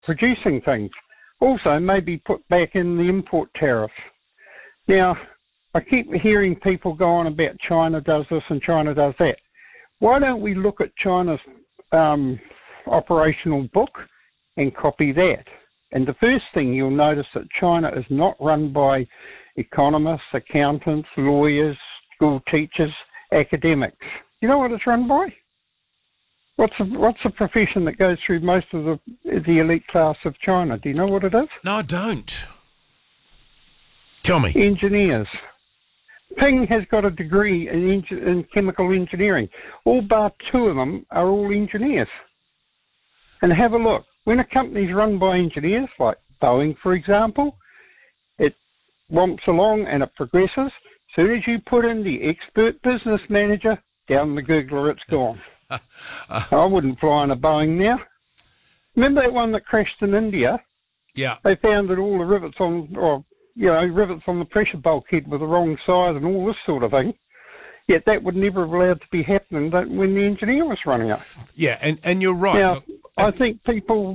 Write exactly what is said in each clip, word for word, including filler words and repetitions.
producing things. Also, maybe put back in the import tariff. Now, I keep hearing people go on about China does this and China does that. Why don't we look at China's um, operational book and copy that? And the first thing you'll notice that China is not run by economists, accountants, lawyers, school teachers, academics. You know what it's run by? What's the, what's the profession that goes through most of the the elite class of China? Do you know what it is? No, I don't. Tell me. Engineers. Ping has got a degree in, eng- in chemical engineering. All bar two of them are all engineers. And have a look. When a company's run by engineers, like Boeing, for example, it romps along and it progresses. As soon as you put in the expert business manager, down the Googler, it's gone. I wouldn't fly on a Boeing now. Remember that one that crashed in India? Yeah. They found that all the rivets on, or you know, rivets on the pressure bulkhead were the wrong size and all this sort of thing. Yet that would never have allowed to be happening when the engineer was running it. Yeah, and, and you're right. Now, Look, I if, think people...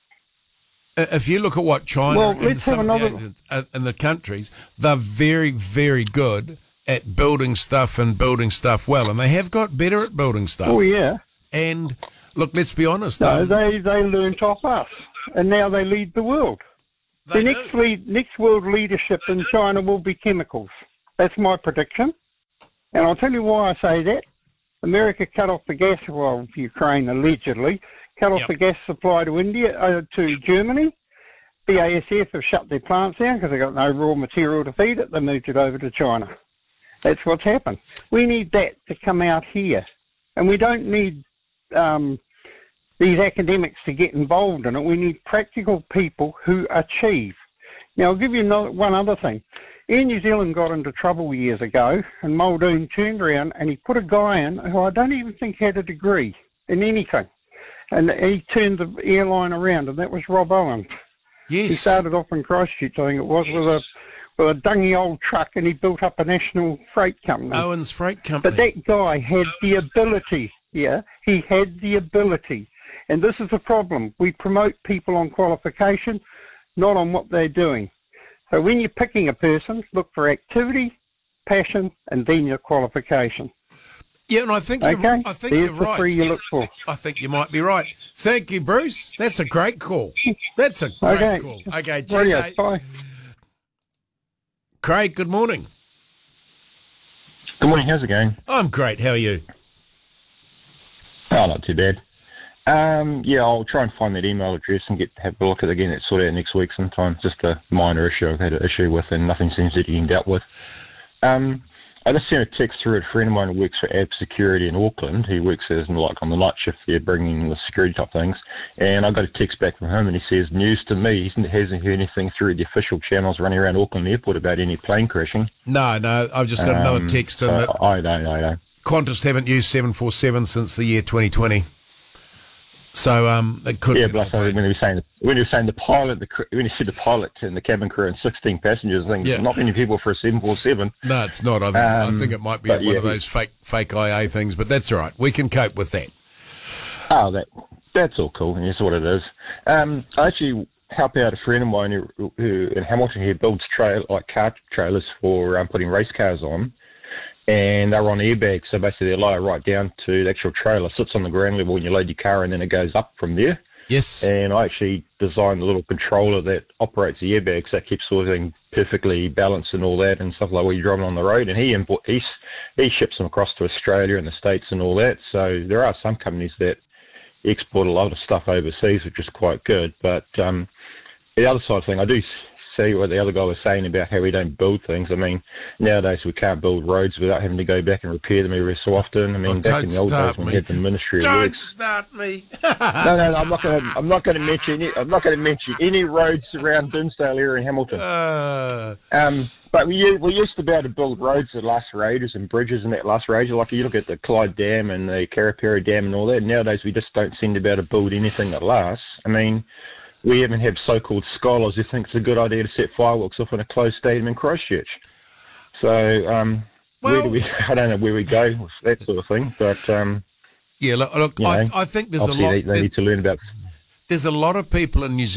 if you look at what China Well, and let's some have of another... the, uh, and the countries, they're very, very good at building stuff and building stuff well, and they have got better at building stuff. Oh, yeah. And, look, let's be honest. No, um, they, they learnt off us, and now they lead the world. they The next, do. lead, next world leadership in China will be chemicals. That's my prediction. And I'll tell you why I say that. America cut off the gas, well, Ukraine allegedly, cut off Yep. the gas supply to India, uh, to Germany. B A S F have shut their plants down because they got no raw material to feed it. They moved it over to China. That's what's happened. We need that to come out here. And we don't need um, these academics to get involved in it. We need practical people who achieve. Now, I'll give you another, one other thing. Air New Zealand got into trouble years ago, and Muldoon turned around and he put a guy in who I don't even think had a degree in anything. And he turned the airline around, and that was Rob Owens. Yes. He started off in Christchurch, I think it was, with a with a dungy old truck, and he built up a national freight company. Owens Freight Company. But that guy had the ability, yeah, he had the ability. And this is the problem. We promote people on qualification, not on what they're doing. So when you're picking a person, look for activity, passion, and then your qualification. Yeah, and I think you're, Okay? I think There's you're the right. three you look for. I think you might be right. Thank you, Bruce. That's a great call. That's a great Okay. call. Okay, cheers, Radio, eh? bye. Craig, good morning. Good morning, how's it going? I'm great. How are you? Oh, not too bad. Um, yeah, I'll try and find that email address and get have a look at it again. It's sort out next week sometime. Just a minor issue I've had an issue with and nothing seems to be getting dealt with. Um, I just sent a text through a friend of mine who works for A B Security in Auckland. He works as like on the night shift there, bringing the security type things. And I got a text back from him, and he says, "News to me. He hasn't heard anything through the official channels running around Auckland Airport about any plane crashing." No, no. I've just got another Um, text in so that I don't know. I don't. Qantas haven't used seven forty-seven since the year twenty twenty. So um, it could Yeah, be. but when he was saying when he was saying the pilot, the cr- when he said the pilot and the cabin crew and sixteen passengers, I think Yeah. not many people for a seven forty-seven. No, it's not. I think I Um, think it might be but one yeah, of those fake fake I A things, but that's all right. We can cope with that. Oh, that that's all cool. And that's what it is. Um, I actually help out a friend of mine who, who in Hamilton here builds trail like car trailers for um, putting race cars on. And they're on airbags, so basically they lower right down to the actual trailer, sits on the ground level when you load your car, and then it goes up from there. Yes. And I actually designed a little controller that operates the airbags that keeps everything perfectly balanced and all that and stuff like when you're driving on the road. And he import, he, he ships them across to Australia and the States and all that. So there are some companies that export a lot of stuff overseas, which is quite good. But um, the other side of the thing, I do see what the other guy was saying about how we don't build things. I mean, nowadays we can't build roads without having to go back and repair them every so often. I mean, Oh, back in don't the old start days when me. we had the Ministry of Don't Works. start me. No, no, no, I'm not going to. I'm not going to mention. Any, I'm not going to mention any roads around Dinsdale area in Hamilton. Uh, Um, but we u- we used to be able to build roads that last for ages and bridges and that last for ages. Like you look at the Clyde Dam and the Karaperi Dam and all that. Nowadays we just don't seem to be able to build anything that lasts. I mean, we even have so-called scholars who think it's a good idea to set fireworks off in a closed stadium in Christchurch. So um, where Well- do we? I don't know where we go with that sort of thing. But um, yeah, look, look you I, know, I think there's a obviously lot. they, they there's- need to learn about. there's a lot of people in New Zealand